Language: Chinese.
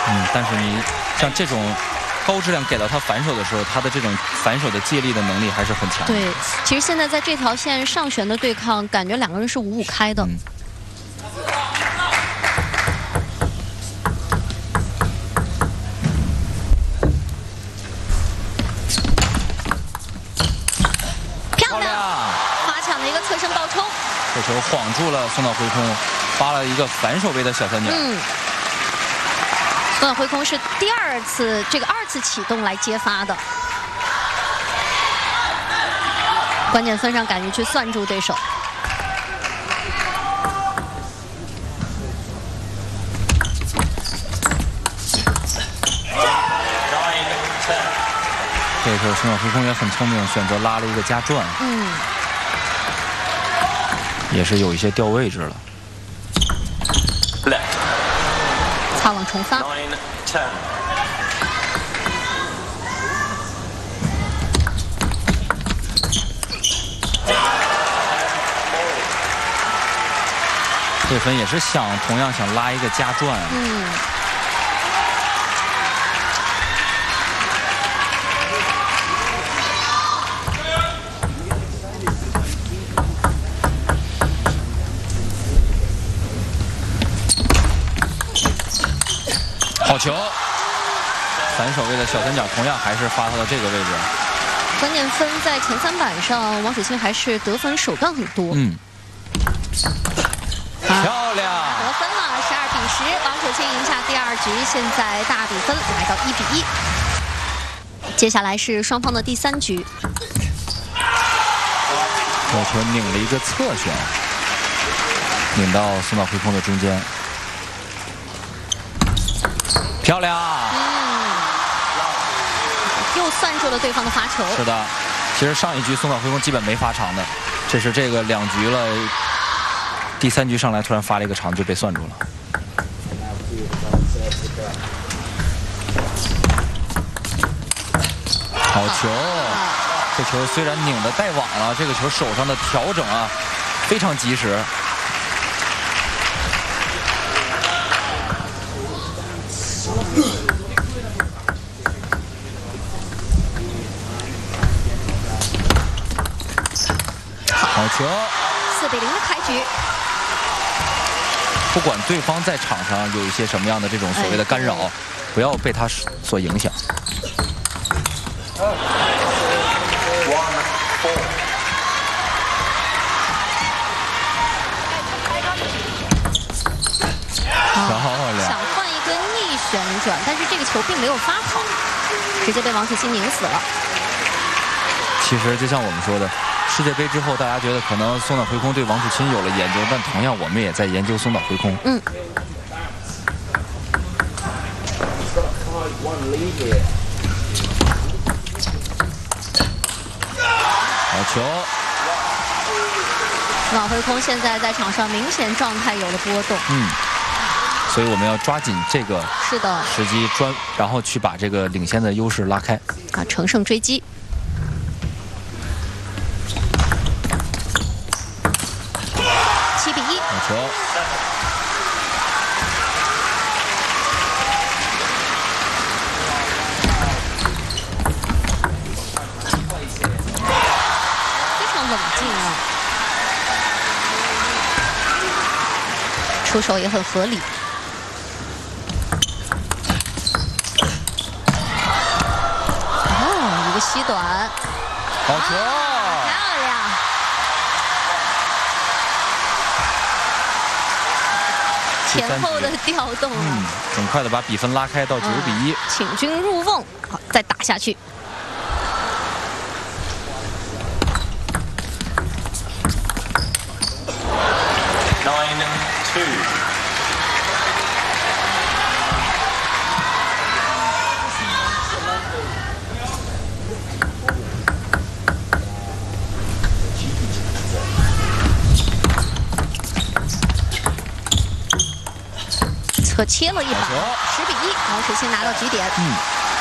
但是你像这种高质量给到他反手的时候，他的这种反手的借力的能力还是很强的。 对，其实现在在这条线上旋的对抗，感觉两个人是5-5开的。漂亮！华强的一个侧身爆冲， 这球晃住了松岛辉空，发了一个反手背的小三角。 松岛辉空是第二次2次启动来接发的，关键分上敢于去算住对手。 这个时候松岛辉空也很聪明，选择拉了一个加转，也是有一些掉位置了。 擦网重发。 这分也是同样想拉一个加转。好球！反手位的小三角同样还是发到了这个位置。 关键分在前3板上，王楚钦还是得分手段很多。 漂亮！ 得分了，12-10，王楚钦赢下第2局，现在大比分来到1-1。接下来是双方的第3局。 这球拧了一个侧旋，拧到松岛辉空的中间。漂亮！ 又算住了对方的发球。 是的，其实上一局松岛辉空基本没发长的，这是这个2局了，第3局上来突然发了一个长就被算住了。好球！这球虽然拧的带网了，这个球手上的调整啊非常及时。好球 ！4-0的开局。 不管对方在场上有一些什么样的这种所谓的干扰，不要被他所影响。漂亮！ 想换一个逆旋转，但是这个球并没有发好，直接被王楚钦拧死了。 其实就像我们说的，世界杯之后，大家觉得可能松岛辉空对王楚钦有了研究，但同样我们也在研究松岛辉空。好球！ 松岛辉空现在在场上明显状态有了波动。 所以我们要抓紧这个时机，然后去把这个领先的优势拉开。 乘胜追击。7-1。 好球！ 非常冷静啊，出手也很合理。一个吸短。 好球！ 漂亮！前后的调动很快的把比分拉开到9-1。 请君入瓮，好，再打下去。 9-2。 侧切了一把，10-1，王楚钦拿到局点。